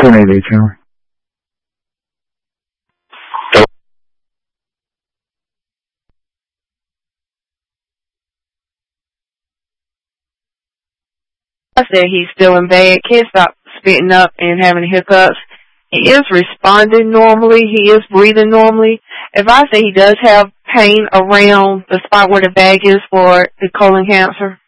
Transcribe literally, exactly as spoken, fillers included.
ten eighty-eight, Charlie. I said he's still in bed. Can't stop spitting up and having hiccups. He is responding normally. He is breathing normally. If I say he does have pain around the spot where the bag is for the colon cancer,